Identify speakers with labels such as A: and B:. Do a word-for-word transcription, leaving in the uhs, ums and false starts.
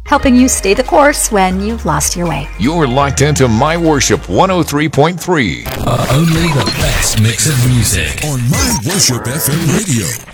A: helping you stay the course when you've lost your way.
B: You're locked into My Worship one oh three point three.
C: Uh, only the best mix of music
D: on My Worship F M Radio.